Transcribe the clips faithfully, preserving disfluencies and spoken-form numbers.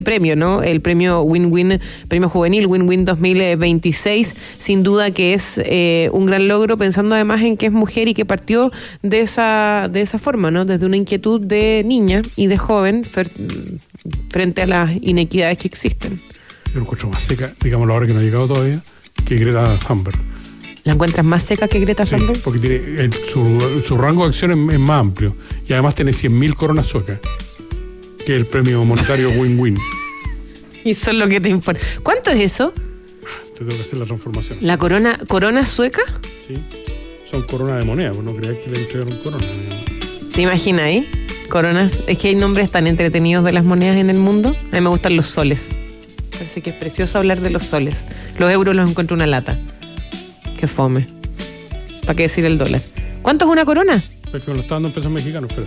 premio, ¿no? El premio Win-Win, premio juvenil Win-Win dos mil veintiséis, sin duda que es eh, un gran logro, pensando además en que es mujer y que partió de esa de esa forma, ¿no? Desde una inquietud de niña y de joven fer- frente a las inequidades que existen. Yo lo encuentro más seca, digamos, ahora que no ha llegado todavía, que Greta Thunberg. ¿La encuentras más seca que Greta Sí, Thunberg? porque tiene el, su, su rango de acción es, es más amplio y además tiene cien mil coronas suecas, que es el premio monetario Win-Win. Y eso es lo que te importa. ¿Cuánto es eso? Te tengo que hacer la transformación. ¿La corona corona sueca? Sí, son coronas de moneda, pues no creas que le entregaron coronas. ¿Te imaginas ahí? Coronas. Es que hay nombres tan entretenidos de las monedas en el mundo. A mí me gustan los soles. Parece que es precioso hablar de los soles. Los euros los encuentro una lata. Qué fome. ¿Para qué decir el dólar? ¿Cuánto es una corona? Es que me lo está dando en pesos mexicanos, pero.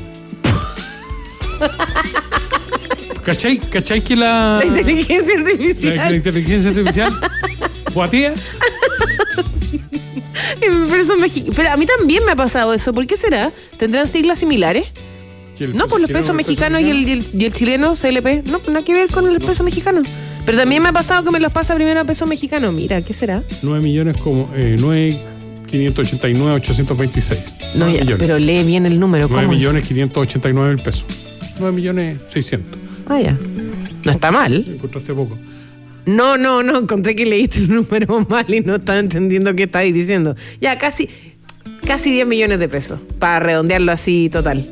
¿Cachai? ¿Cachai que la. La inteligencia artificial. La, la inteligencia artificial. ¿Guatía? Pesos mexi- Pero a mí también me ha pasado eso. ¿Por qué será? ¿Tendrán siglas similares? No, pues los pesos mexicanos y el, y, el, y el chileno, C L P. No, pues nada que ver con el peso mexicano. Pero también me ha pasado que me los pasa primero a peso mexicano. Mira, ¿qué será? nueve millones como. Eh, nueve quinientos ochenta y nueve ochocientos veintiséis. No, ya, pero lee bien el número. nueve millones quinientos ochenta y nueve mil pesos. nueve millones seiscientos. Ah, ya. No está mal. Encontraste poco. No, no, no. Encontré que leíste el número mal y no estaba entendiendo qué estabas diciendo. Ya, casi, casi diez millones de pesos. Para redondearlo así total.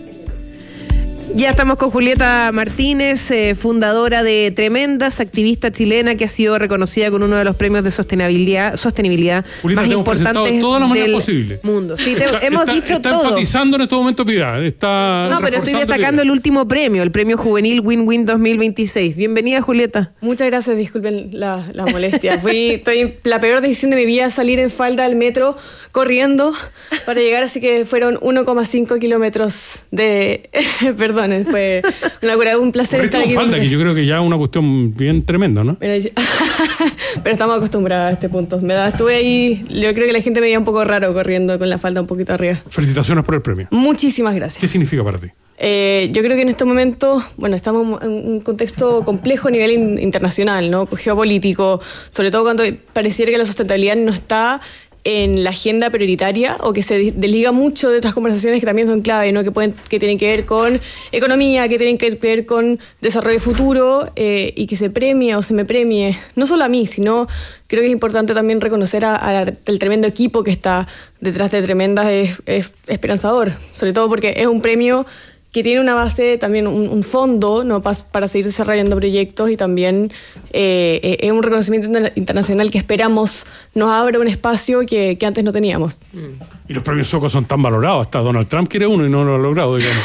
Ya estamos con Julieta Martínez, eh, fundadora de Tremendas, activista chilena que ha sido reconocida con uno de los premios de sostenibilidad, sostenibilidad Julieta, más importantes de todas las maneras del posibles. mundo. Sí, te, está, hemos está, dicho está todo. Está enfatizando en este momento Piedad. Está no, pero estoy destacando Piedad. el último premio, el premio juvenil Win-Win dos mil veintiséis. Bienvenida, Julieta. Muchas gracias, disculpen la, la molestia. Fui, estoy la peor decisión de mi vida, salir en falda al metro corriendo para llegar, así que fueron uno coma cinco kilómetros de... Perdón, fue una cura, un placer Por estar aquí. falta, que yo creo que ya es una cuestión bien tremenda, ¿no? Pero, pero estamos acostumbrados a este punto. Me da, estuve ahí, yo creo que la gente me veía un poco raro corriendo con la falda un poquito arriba. Felicitaciones por el premio. Muchísimas gracias. ¿Qué significa para ti? Eh, yo creo que en este momento, bueno, estamos en un contexto complejo a nivel in- internacional, ¿no? Geopolítico, sobre todo cuando pareciera que la sustentabilidad no está en la agenda prioritaria o que se desliga mucho de otras conversaciones que también son clave, ¿no? que pueden que tienen que ver con economía, que tienen que ver con desarrollo futuro eh, y que se premie o se me premie, no solo a mí, sino creo que es importante también reconocer a, a la, el tremendo equipo que está detrás de Tremendas, es, es esperanzador, sobre todo porque es un premio que tiene una base, también un, un fondo, ¿no? para, para seguir desarrollando proyectos y también eh, es un reconocimiento internacional que esperamos nos abra un espacio que, que antes no teníamos. Y los premios suecos son tan valorados, hasta Donald Trump quiere uno y no lo ha logrado, digamos.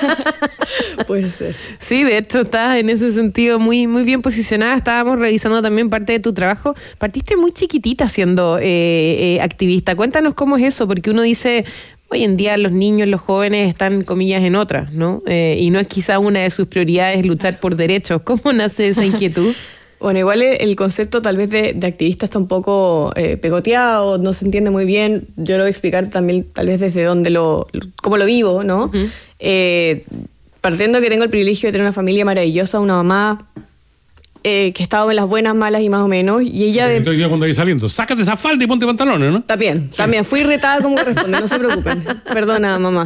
Puede ser. Sí, de hecho estás en ese sentido muy, muy bien posicionada. Estábamos revisando también parte de tu trabajo. Partiste muy chiquitita siendo eh, eh, activista. Cuéntanos cómo es eso, porque uno dice... Hoy en día los niños, los jóvenes están, comillas, en otras, ¿no? Eh, y no es quizá una de sus prioridades luchar por derechos. ¿Cómo nace esa inquietud? Bueno, igual el concepto tal vez de, de activista está un poco eh, pegoteado, no se entiende muy bien. Yo lo voy a explicar también tal vez desde donde lo, cómo lo vivo, ¿no? Uh-huh. Eh, partiendo que tengo el privilegio de tener una familia maravillosa, una mamá... Eh, que estaba en las buenas, malas y más o menos. Y ella de... Hoy día cuando vais saliendo, sácate esa falda y ponte pantalones, ¿no? También, sí. también. Fui retada como corresponde, no se preocupen. Perdona, mamá.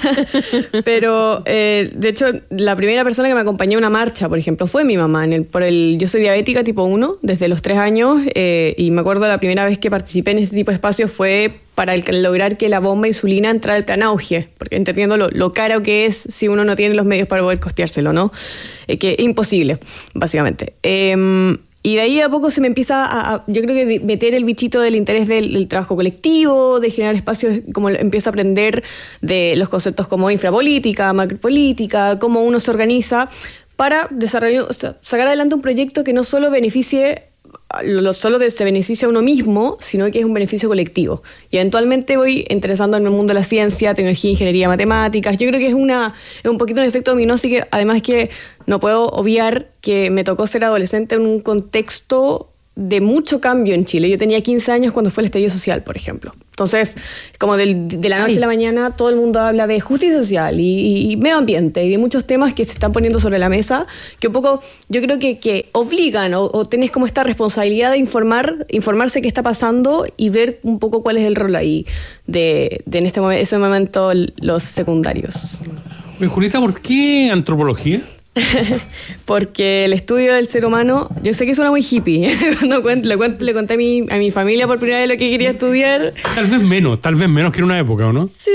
Pero, eh, de hecho, la primera persona que me acompañó a una marcha, por ejemplo, fue mi mamá. En el, por el, yo soy diabética tipo uno desde los tres años eh, y me acuerdo la primera vez que participé en ese tipo de espacios fue para el, lograr que la bomba de insulina entrara al plan auge, porque entendiendo lo, lo caro que es si uno no tiene los medios para poder costeárselo, ¿no? Eh, que es imposible, básicamente. Eh, y de ahí a poco se me empieza a, a yo creo que meter el bichito del interés del, del trabajo colectivo, de generar espacios, como empiezo a aprender de los conceptos como infrapolítica, macropolítica, cómo uno se organiza para desarrollar, o sea, sacar adelante un proyecto que no solo beneficie Lo, solo de, se beneficia a uno mismo, sino que es un beneficio colectivo. Y eventualmente voy interesando en el mundo de la ciencia, tecnología, ingeniería, matemáticas. Yo creo que es, una, es un poquito un efecto dominó, así que además que no puedo obviar que me tocó ser adolescente en un contexto de mucho cambio en Chile. Yo tenía quince años cuando fue el estallido social, por ejemplo. Entonces, como del, de la noche Ay. a la mañana, todo el mundo habla de justicia social y, y, y medio ambiente y de muchos temas que se están poniendo sobre la mesa, que un poco yo creo que, que obligan o, o tenés como esta responsabilidad de informar, informarse qué está pasando y ver un poco cuál es el rol ahí de, de en este momento, ese momento los secundarios. Oye, Julieta, ¿por qué antropología? Porque el estudio del ser humano, yo sé que suena muy hippie. Cuando cuento, le, cuento, le conté a mi, a mi familia por primera vez lo que quería estudiar. Tal vez menos, tal vez menos que en una época, ¿o no? Sí,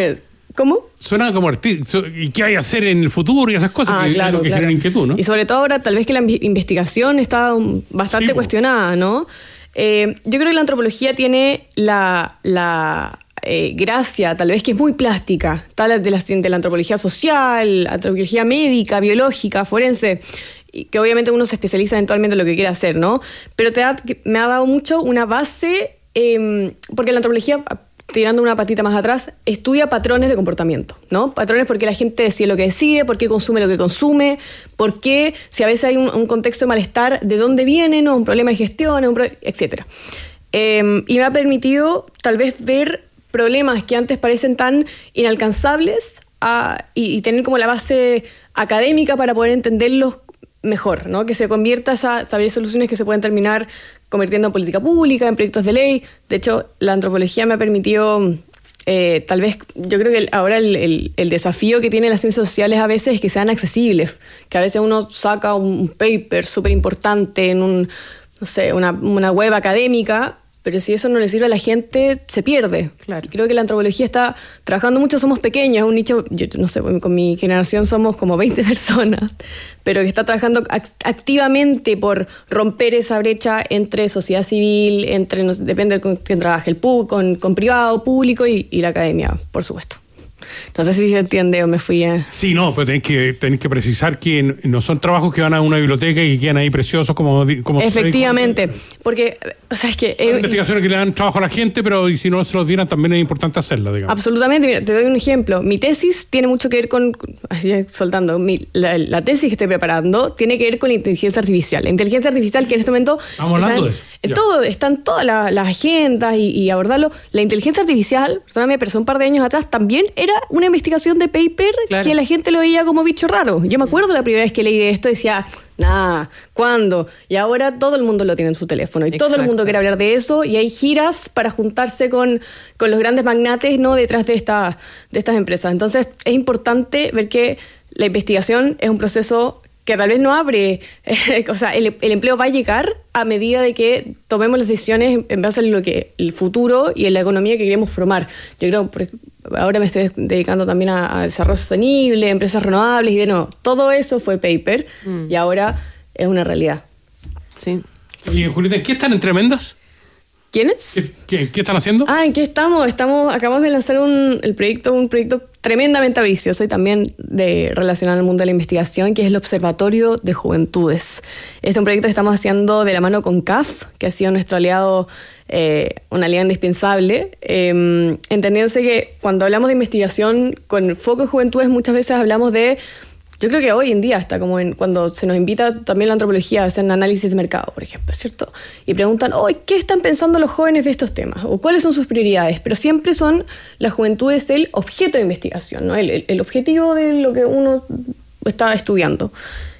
¿cómo? Suena como artista. ¿Y qué hay a hacer en el futuro y esas cosas? Ah, que claro, es lo que claro. genera inquietud, ¿no? Y sobre todo ahora, tal vez que la investigación está bastante sí, cuestionada, ¿no? Eh, yo creo que la antropología tiene la... la Eh, gracia, tal vez que es muy plástica, tal de la, de la antropología social, antropología médica, biológica, forense, y que obviamente uno se especializa eventualmente en lo que quiere hacer, ¿no? Pero te da, me ha dado mucho una base, eh, porque la antropología, tirando una patita más atrás, estudia patrones de comportamiento, ¿no? Patrones porque la gente decide lo que decide, por qué consume lo que consume, por qué, si a veces hay un, un contexto de malestar, de dónde viene, ¿no? Un problema de gestión, un pro- etcétera. Eh, y me ha permitido tal vez ver problemas que antes parecen tan inalcanzables a, y, y tener como la base académica para poder entenderlos mejor, ¿no? Que se convierta esa, saber soluciones que se pueden terminar convirtiendo en política pública, en proyectos de ley. De hecho, la antropología me ha permitido, eh, tal vez, yo creo que el, ahora el, el, el desafío que tienen las ciencias sociales a veces es que sean accesibles, que a veces uno saca un paper súper importante en un, no sé, una, una web académica, pero si eso no le sirve a la gente, se pierde. Claro. Y creo que la antropología está trabajando mucho, somos pequeños, es un nicho, yo no sé, con mi generación somos como veinte personas, pero que está trabajando activamente por romper esa brecha entre sociedad civil, entre, no sé, depende con quién trabaje, el público, con, con privado, público y, y la academia, por supuesto. No sé si se entiende o me fui a... Sí, no, pero tenés que, tenés que precisar que no son trabajos que van a una biblioteca y que quedan ahí preciosos como... como Efectivamente, porque, o sea, es que... Son eh, investigaciones que le dan trabajo a la gente, pero y si no se los dieran también es importante hacerlas, digamos. Absolutamente, mira, te doy un ejemplo. Mi tesis tiene mucho que ver con... Así soltando, mi, la, la tesis que estoy preparando tiene que ver con la inteligencia artificial. La inteligencia artificial que en este momento... Estamos hablando de eso. En todo, están todas la, las agendas y, y abordarlo. La inteligencia artificial, perdóname, pero hace un par de años atrás también era una investigación de paper, claro, que la gente lo veía como bicho raro. Yo me acuerdo la primera vez que leí de esto, decía, nada, ¿cuándo? Y ahora todo el mundo lo tiene en su teléfono y Exacto. todo el mundo quiere hablar de eso y hay giras para juntarse con, con los grandes magnates, ¿no? Detrás de, esta, de estas empresas. Entonces es importante ver que la investigación es un proceso que tal vez no abre, eh, o sea, el, el empleo va a llegar a medida de que tomemos las decisiones en base a lo que el futuro y en la economía que queremos formar. Yo creo, por, ahora me estoy dedicando también a, a desarrollo sostenible, empresas renovables y de nuevo, todo eso fue paper mm. y ahora es una realidad. Sí. Sí, Julieta, ¿qué están en Tremendas? ¿Quiénes? ¿Qué, qué, ¿Qué están haciendo? Ah, ¿en qué estamos? Estamos acabamos de lanzar un el proyecto, un proyecto tremendamente ambicioso y también de relacionado al mundo de la investigación, que es el Observatorio de Juventudes. Este es un proyecto que estamos haciendo de la mano con C A F, que ha sido nuestro aliado, eh, un aliado indispensable, eh, entendiéndose que cuando hablamos de investigación con foco en juventudes muchas veces hablamos de... Yo creo que hoy en día, hasta como en, cuando se nos invita también la antropología a hacer un análisis de mercado, por ejemplo, ¿cierto? Y preguntan, oh, ¿qué están pensando los jóvenes de estos temas? ¿O cuáles son sus prioridades? Pero siempre son las juventudes el objeto de investigación, ¿no? El, el, el objetivo de lo que uno está estudiando.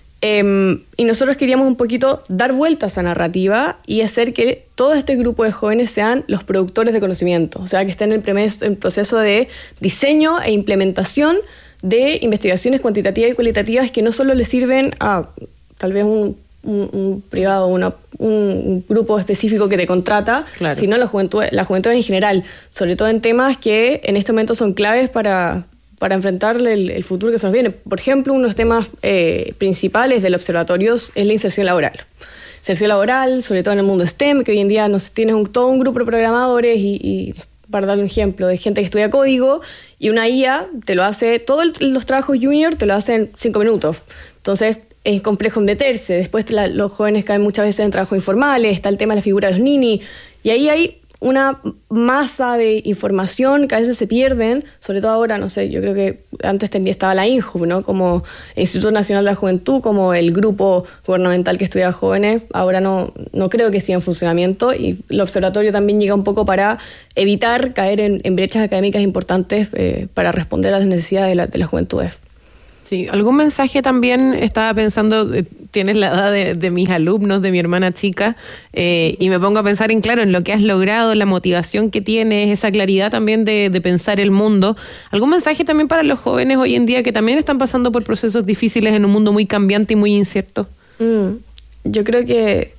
Eh, y nosotros queríamos un poquito dar vuelta a esa narrativa y hacer que todo este grupo de jóvenes sean los productores de conocimiento, o sea, que estén en el, premes, en el proceso de diseño e implementación de investigaciones cuantitativas y cualitativas que no solo le sirven a tal vez un, un, un privado, una, un grupo específico que te contrata, claro, sino la juventud, la juventud en general, sobre todo en temas que en este momento son claves para, para enfrentar el, el futuro que se nos viene. Por ejemplo, uno de los temas eh, principales del observatorio es la inserción laboral. Inserción laboral, sobre todo en el mundo STEM, que hoy en día nos tienes un, todo un grupo de programadores y... y para dar un ejemplo, de gente que estudia código y una I A te lo hace, todos los trabajos junior te lo hacen en cinco minutos. Entonces es complejo meterse. Después la, los jóvenes caen muchas veces en trabajos informales, está el tema de la figura de los nini. Y ahí hay una masa de información que a veces se pierden, sobre todo ahora, no sé, yo creo que antes tenía, estaba la INJU, ¿no? Como Instituto Nacional de la Juventud, como el grupo gubernamental que estudia jóvenes, ahora no, no creo que siga en funcionamiento, y el observatorio también llega un poco para evitar caer en, en brechas académicas importantes eh, para responder a las necesidades de, la, de las juventudes. Sí, algún mensaje también, estaba pensando, eh, tienes la edad de, de mis alumnos, de mi hermana chica, eh, y me pongo a pensar en, claro, en lo que has logrado, la motivación que tienes, esa claridad también de, de pensar el mundo. ¿Algún mensaje también para los jóvenes hoy en día que también están pasando por procesos difíciles en un mundo muy cambiante y muy incierto? Mm, yo creo que,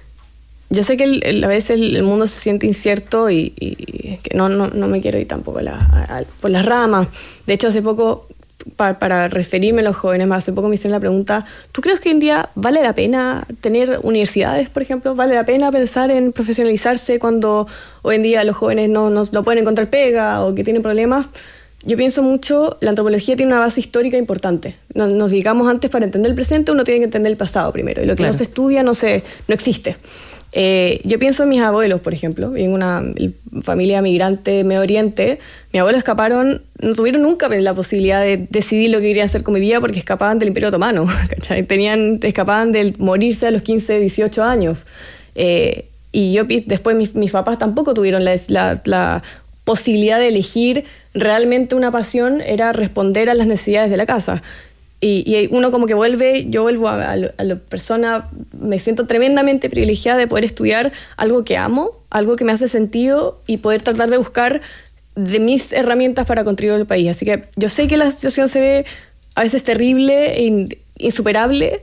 yo sé que el, el, a veces el, el mundo se siente incierto y, y que no, no, no me quiero ir tampoco a la, a, a, por las ramas. De hecho, hace poco... Para, para referirme a los jóvenes, más hace poco me hicieron la pregunta, ¿tú crees que hoy en día vale la pena tener universidades, por ejemplo? ¿Vale la pena pensar en profesionalizarse cuando hoy en día los jóvenes no, no, no pueden encontrar pega o que tienen problemas? Yo pienso mucho, la antropología tiene una base histórica importante. Nos, nos digamos antes, para entender el presente uno tiene que entender el pasado primero, y lo que claro. no se estudia no, se, no existe. Eh, yo pienso en mis abuelos, por ejemplo, en una familia migrante de Medio Oriente. Mis abuelos escaparon, no tuvieron nunca la posibilidad de decidir lo que querían hacer con mi vida porque escapaban del Imperio Otomano, ¿cachai? Tenían, escapaban del morirse a los quince, dieciocho años. Eh, y yo después mis, mis papás tampoco tuvieron la, la, la posibilidad de elegir realmente una pasión, era responder a las necesidades de la casa. Y, y uno como que vuelve, yo vuelvo a, a, a la persona, me siento tremendamente privilegiada de poder estudiar algo que amo, algo que me hace sentido y poder tratar de buscar de mis herramientas para contribuir al país. Así que yo sé que la situación se ve a veces terrible e in, insuperable,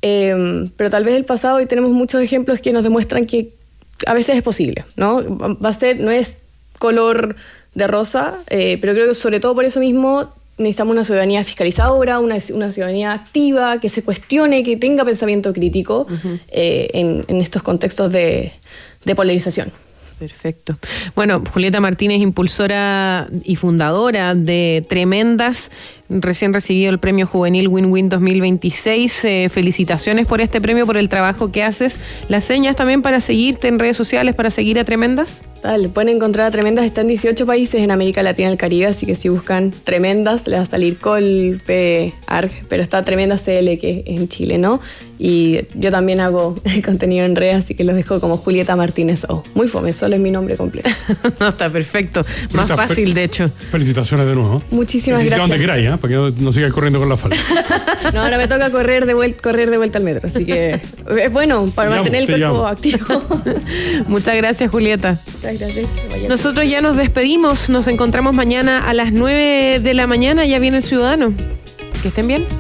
eh, pero tal vez el pasado, hoy tenemos muchos ejemplos que nos demuestran que a veces es posible, ¿no? Va a ser, no es color de rosa, eh, pero creo que sobre todo por eso mismo necesitamos una ciudadanía fiscalizadora, una, una ciudadanía activa, que se cuestione, que tenga pensamiento crítico uh-huh. eh, en, en estos contextos de, de polarización. Perfecto. Bueno, Julieta Martínez, impulsora y fundadora de Tremendas, recién recibido el premio juvenil Win-Win dos mil veintiséis. Eh, felicitaciones por este premio, por el trabajo que haces. Las señas también para seguirte en redes sociales, para seguir a Tremendas. Tal, pueden encontrar a Tremendas, está en dieciocho países en América Latina y el Caribe, así que si buscan Tremendas les va a salir Colpe, Arg, pero está Tremendas C L, que es en Chile, ¿no? Y yo también hago contenido en redes, así que los dejo como Julieta Martínez O. Muy fome, solo es mi nombre completo. No, está perfecto, más fácil de hecho. Felicitaciones de nuevo. Muchísimas gracias. Donde queráis, ¿eh? Para que no, no sigas corriendo con la falda. No, ahora me toca correr de, vuelta, correr de vuelta al metro, así que es bueno para te mantener llamo, el cuerpo llamo. activo. Muchas gracias, Julieta. Muchas gracias. Nosotros ya nos despedimos, nos encontramos mañana a las nueve de la mañana, ya viene el Ciudadano. Que estén bien.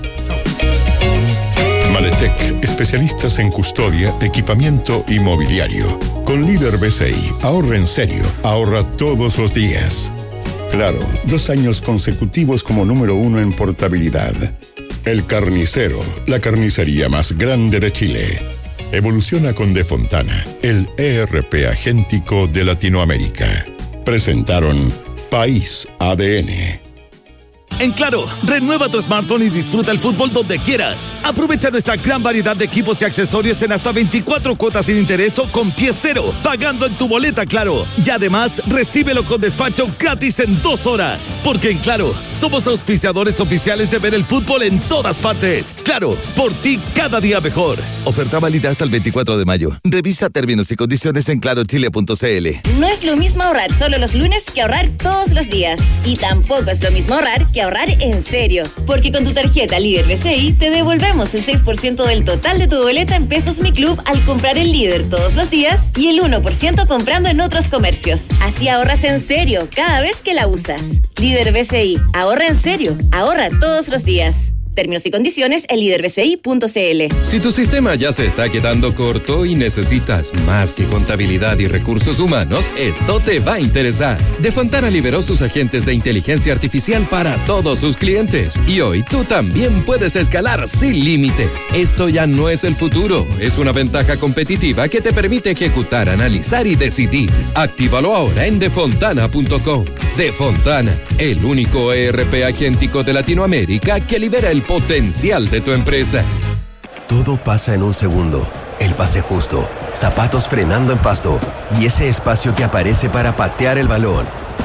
Maletec, especialistas en custodia, equipamiento y mobiliario. Con Líder B C I, ahorra en serio, ahorra todos los días. Claro, dos años consecutivos como número uno en portabilidad. El Carnicero, la carnicería más grande de Chile. Evoluciona con De Fontana, el E R P agéntico de Latinoamérica. Presentaron País A D N. En Claro, renueva tu smartphone y disfruta el fútbol donde quieras. Aprovecha nuestra gran variedad de equipos y accesorios en hasta veinticuatro cuotas sin interés o con pie cero, pagando en tu boleta Claro. Y además, recíbelo con despacho gratis en dos horas. Porque en Claro, somos auspiciadores oficiales de ver el fútbol en todas partes. Claro, por ti cada día mejor. Oferta válida hasta el veinticuatro de mayo. Revisa términos y condiciones en claro chile punto c l. No es lo mismo ahorrar solo los lunes que ahorrar todos los días. Y tampoco es lo mismo ahorrar que ahorrar en serio, porque con tu tarjeta Líder B C I te devolvemos el seis por ciento del total de tu boleta en Pesos Mi Club al comprar en Líder todos los días y el uno por ciento comprando en otros comercios. Así ahorras en serio cada vez que la usas. Líder B C I, ahorra en serio, ahorra todos los días. Términos y condiciones en líder b c i punto c l. Si tu sistema ya se está quedando corto y necesitas más que contabilidad y recursos humanos, esto te va a interesar. De Fontana liberó sus agentes de inteligencia artificial para todos sus clientes. Y hoy tú también puedes escalar sin límites. Esto ya no es el futuro, es una ventaja competitiva que te permite ejecutar, analizar y decidir. Actívalo ahora en de fontana punto com. De Fontana, el único E R P agéntico de Latinoamérica que libera el potencial de tu empresa. Todo pasa en un segundo. el pase justo, zapatos frenando en pasto y ese espacio que aparece para patear el balón.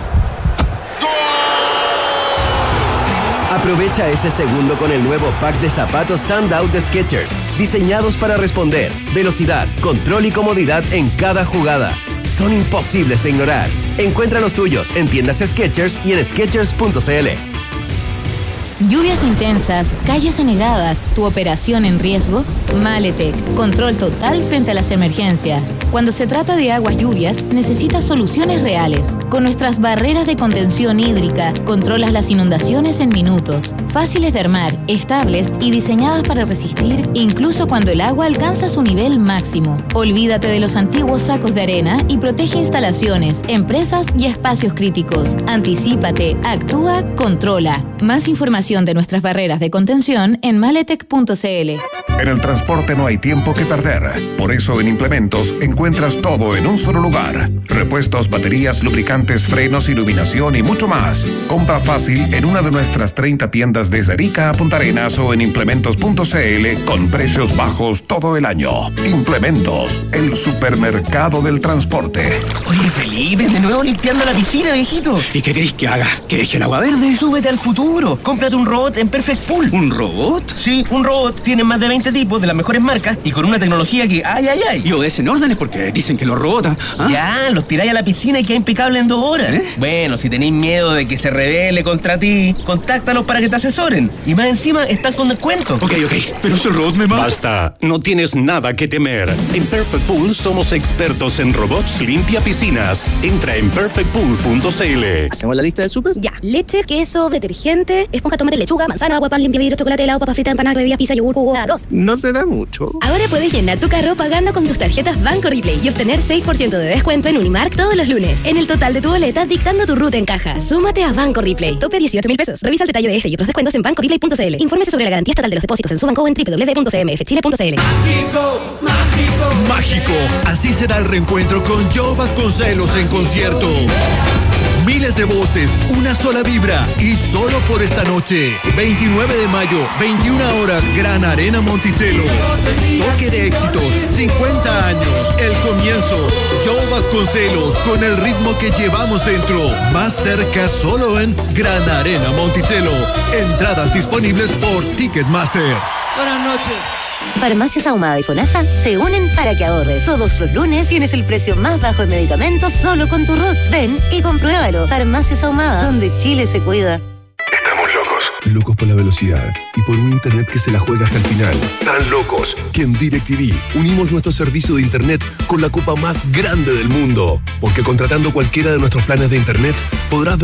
Aprovecha ese segundo con el nuevo pack de zapatos Standout de Skechers, diseñados para responder, velocidad, control y comodidad en cada jugada. Son imposibles de ignorar. Encuentra los tuyos en tiendas Skechers y en skechers punto c l. Lluvias intensas, calles anegadas, tu operación en riesgo. Maletec, control total frente a las emergencias. Cuando se trata de aguas lluvias, necesitas soluciones reales. Con nuestras barreras de contención hídrica, controlas las inundaciones en minutos. Fáciles de armar, estables y diseñadas para resistir incluso cuando el agua alcanza su nivel máximo. Olvídate de los antiguos sacos de arena y protege instalaciones, empresas y espacios críticos. Anticípate, actúa, controla. Más información de nuestras barreras de contención en maletec punto c l. En el transporte no hay tiempo que perder. Por eso en Implementos encuentras todo en un solo lugar. Repuestos, baterías, lubricantes, frenos, iluminación y mucho más. Compra fácil en una de nuestras treinta tiendas desde Arica a Punta Arenas o en implementos punto c l con precios bajos todo el año. Implementos, el supermercado del transporte. Oye, Felipe, de nuevo limpiando la piscina, viejito. ¿Y qué querés que haga? ¿Que deje el agua verde? Súbete al futuro. Cómprate un robot en Perfect Pool. ¿Un robot? Sí, un robot. Tiene más de veinte tipos de las mejores marcas y con una tecnología que ay, ay, ay. Y obedecen órdenes porque dicen que los robots... ¿ah? Ya, los tiráis a la piscina y queda impecable en dos horas. ¿Eh? Bueno, si tenéis miedo de que se rebele contra ti, contáctalos para que te asesoren. Y más encima, están con descuento. Ok, ok, pero si el robot me mata... Basta, no tienes nada que temer. En Perfect Pool somos expertos en robots limpia piscinas. Entra en perfect pool punto c l. ¿Hacemos la lista del súper? Ya, leche, queso, detergente, esponja, tomate, lechuga, manzana, agua, pan, limpia vidrio, chocolate, helado, papa frita, empanada, bebidas, pizza, yogur, jugo, arroz. No se da mucho. Ahora puedes llenar tu carro pagando con tus tarjetas Banco Replay y obtener seis por ciento de descuento en Unimark todos los lunes. En el total de tu boleta, dictando tu ruta en caja. Súmate a Banco Replay. Tope dieciocho mil pesos. Revisa el detalle de este y otros descuentos en banco replay punto c l. Infórmese sobre la garantía estatal de los depósitos en su banco en doble u doble u doble u punto c m f chile punto c l. Mágico, mágico, mágico. Así será el reencuentro con Joe Vasconcelos en concierto. Miles de voces, una sola vibra y solo por esta noche. veintinueve de mayo, veintiuna horas, Gran Arena Monticello. Toque de éxitos, cincuenta años, el comienzo. Joe Vasconcelos con el ritmo que llevamos dentro. Más cerca solo en Gran Arena Monticello. Entradas disponibles por Ticketmaster. Buenas noches. Farmacias Ahumada y FONASA se unen para que ahorres. Todos los lunes tienes el precio más bajo de medicamentos solo con tu R U T. Ven y compruébalo. Farmacias Ahumada, donde Chile se cuida. Estamos locos. Locos por la velocidad y por un internet que se la juega hasta el final. Tan locos que en DirecTV unimos nuestro servicio de internet con la copa más grande del mundo. Porque contratando cualquiera de nuestros planes de internet podrás ver